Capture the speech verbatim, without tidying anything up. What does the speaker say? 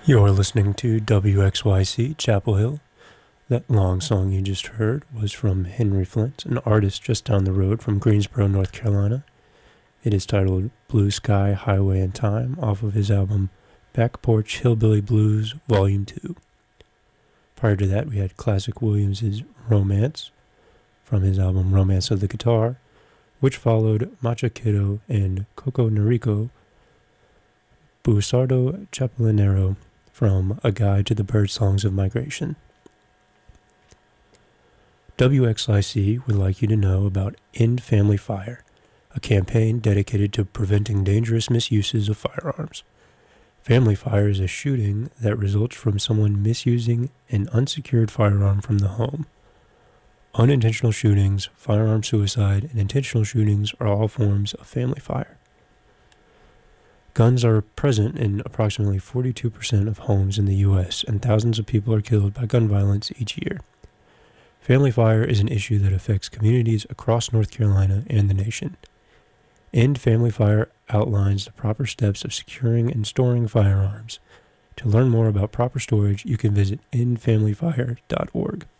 You're listening to W X Y C Chapel Hill. That long song you just heard was from Henry Flint, an artist just down the road from Greensboro, North Carolina. It is titled Blue Sky, Highway, and Time off of his album Back Porch Hillbilly Blues Volume two. Prior to that, we had Classic Williams' Romance from his album Romance of the Guitar, which followed Macha Kiddo and Coco Narico Busardo Chapelinero from A Guide to the Bird Songs of Migration. W X I C would like you to know about End Family Fire, a campaign dedicated to preventing dangerous misuses of firearms. Family fire is a shooting that results from someone misusing an unsecured firearm from the home. Unintentional shootings, firearm suicide, and intentional shootings are all forms of family fire. Guns are present in approximately forty-two percent of homes in the U S, and thousands of people are killed by gun violence each year. Family fire is an issue that affects communities across North Carolina and the nation. End Family Fire outlines the proper steps of securing and storing firearms. To learn more about proper storage, you can visit end family fire dot org.